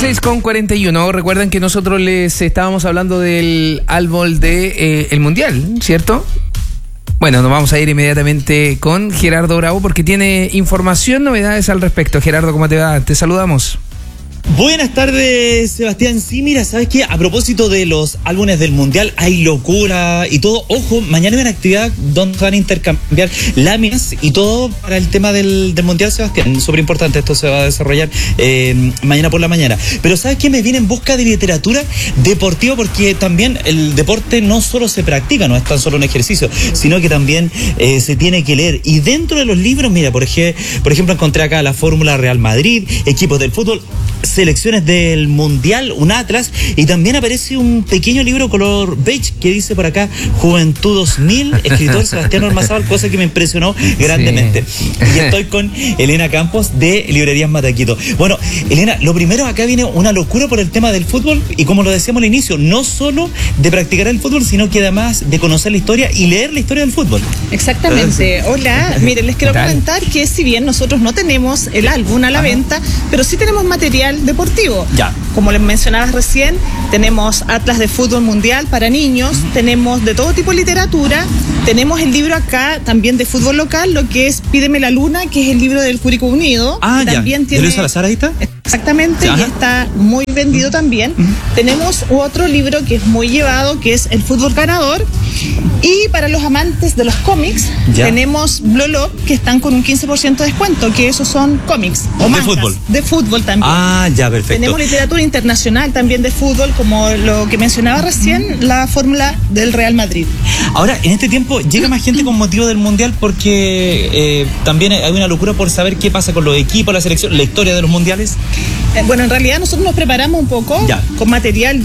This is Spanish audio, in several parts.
16:41. Recuerden que nosotros les estábamos hablando del álbum de el Mundial, ¿cierto? Bueno, nos vamos a ir inmediatamente con Gerardo Bravo porque tiene información, novedades al respecto. Gerardo, ¿cómo te va? Te saludamos. Buenas tardes, Sebastián. Sí, mira, ¿sabes qué? A propósito de los álbumes del Mundial, hay locura y todo. Ojo, mañana hay una actividad donde van a intercambiar láminas y todo para el tema del Mundial, Sebastián. Súper importante, esto se va a desarrollar mañana por la mañana. Pero ¿sabes qué? Me viene en busca de literatura deportiva porque también el deporte no solo se practica, no es tan solo un ejercicio, sino que también se tiene que leer. Y dentro de los libros, mira, por ejemplo, encontré acá la Fórmula Real Madrid, equipos del fútbol, selecciones del Mundial, un atlas, y también aparece un pequeño libro color beige que dice por acá Juventud 2000, escritor Sebastián Ormazábal, cosa que me impresionó grandemente. Sí. Y estoy con Elena Campos de Librerías Mataquito. Bueno, Elena, lo primero, acá viene una locura por el tema del fútbol y como lo decíamos al inicio, no solo de practicar el fútbol, sino que además de conocer la historia y leer la historia del fútbol. Exactamente. Hola, miren, les quiero comentar que si bien nosotros no tenemos el álbum a la venta, pero sí tenemos material deportivo. Ya. Como les mencionabas recién, tenemos atlas de fútbol mundial para niños, tenemos de todo tipo de literatura, tenemos el libro acá también de fútbol local, lo que es Pídeme la Luna, que es el libro del Curicó Unido. También ya. Tiene... ¿De Luis Salazar ahí está? Exactamente, y está muy vendido también. Tenemos otro libro que es muy llevado, que es El Fútbol Ganador. Y para los amantes de los cómics, tenemos Blue Lock, que están con un 15% de descuento, que esos son cómics o mangas. ¿De fútbol? De fútbol también. Ya, perfecto. Tenemos literatura internacional también de fútbol, como lo que mencionaba recién, la fórmula del Real Madrid. Ahora, en este tiempo, llega más gente con motivo del Mundial porque también hay una locura por saber qué pasa con los equipos, la selección, la historia de los mundiales. Bueno, en realidad nosotros nos preparamos un poco con material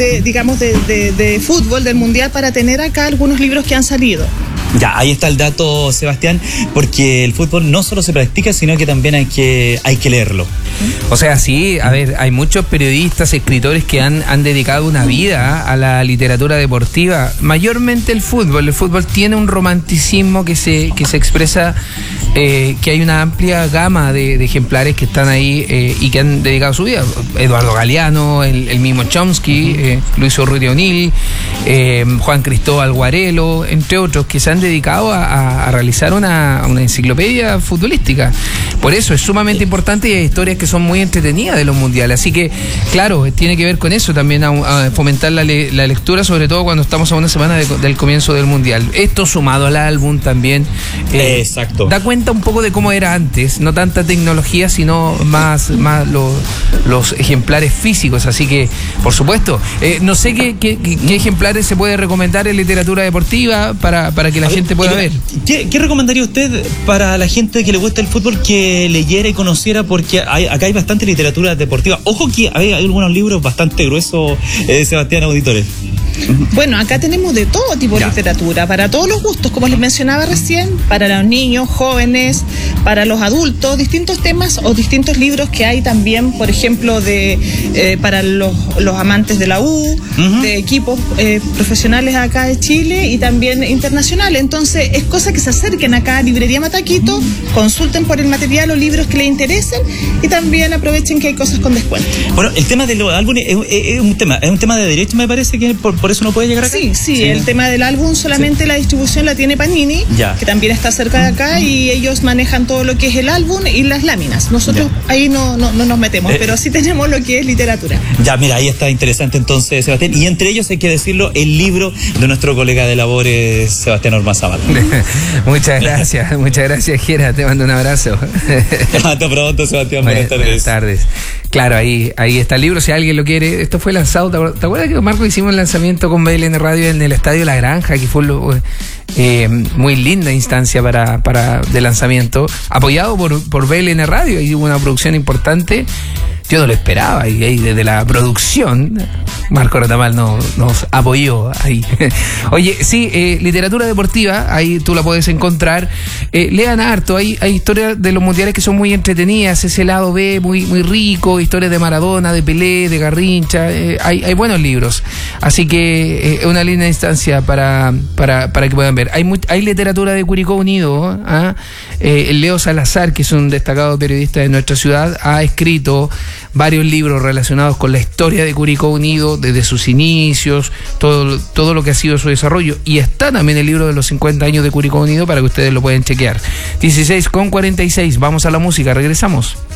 de fútbol del Mundial para tener acá algunos libros que han salido. Ya, ahí está el dato, Sebastián, porque el fútbol no solo se practica, sino que también hay que leerlo. O sea, sí, a ver, hay muchos periodistas, escritores que han dedicado una vida a la literatura deportiva, mayormente el fútbol. El fútbol tiene un romanticismo que se expresa, que hay una amplia gama de ejemplares que están ahí y que han dedicado su vida. Eduardo Galeano, el mismo Chomsky, Luis Urruti O'Neill, Juan Cristóbal Guarelo, entre otros, que se han dedicado a realizar una enciclopedia futbolística. Por eso es sumamente importante y hay historias que son muy entretenidas de los mundiales. Así que, claro, tiene que ver con eso también, a fomentar la lectura, sobre todo cuando estamos a una semana del comienzo del mundial. Esto sumado al álbum también. Exacto. Da cuenta un poco de cómo era antes, no tanta tecnología, sino más los ejemplares físicos. Así que, por supuesto, no sé qué ejemplares se puede recomendar en literatura deportiva para que la gente pueda ver. ¿Qué recomendaría usted para la gente que le gusta el fútbol que leyera y conociera? Porque acá hay bastante literatura deportiva. Ojo que hay algunos libros bastante gruesos, Sebastián, auditores. Bueno, acá tenemos de todo tipo de literatura, para todos los gustos, como les mencionaba recién, para los niños, jóvenes, para los adultos, distintos temas o distintos libros que hay también, por ejemplo, para los amantes de la U, de equipos profesionales acá de Chile y también internacionales. Entonces, es cosa que se acerquen acá a Librería Mataquito, consulten por el material o libros que les interesen y también aprovechen que hay cosas con descuento. Bueno, el tema de los álbumes es un tema de derecho, me parece que por eso no puede llegar acá. Sí, el tema del álbum solamente la distribución la tiene Panini, que también está cerca de acá y ellos manejan todo lo que es el álbum y las láminas. Nosotros ahí no nos metemos, pero sí tenemos lo que es literatura. Ya, mira, ahí está interesante entonces, Sebastián. Y entre ellos, hay que decirlo, el libro de nuestro colega de labores, Sebastián Ormazábal. Muchas gracias, Gera, te mando un abrazo. Hasta pronto, Sebastián, buenas tardes. Buenas tardes. Claro, ahí está el libro, si alguien lo quiere. Esto fue lanzado, ¿te acuerdas que, Marco, hicimos el lanzamiento con BLN Radio en el Estadio La Granja, que fue muy linda instancia de lanzamiento, apoyado por BLN Radio, y hubo una producción importante. Yo no lo esperaba, y ahí desde la producción Marco Retamal nos apoyó ahí. Oye, sí, literatura deportiva, ahí tú la puedes encontrar. Lean harto, hay historias de los mundiales que son muy entretenidas, ese lado B muy rico, historias de Maradona, de Pelé, de Garrincha, hay buenos libros. Así que es una linda instancia para que puedan ver. Hay literatura de Curicó Unido. Leo Salazar, que es un destacado periodista de nuestra ciudad, ha escrito varios libros relacionados con la historia de Curicó Unido, desde sus inicios, todo lo que ha sido su desarrollo. Y está también el libro de los 50 años de Curicó Unido para que ustedes lo puedan chequear. 16:46, vamos a la música, regresamos.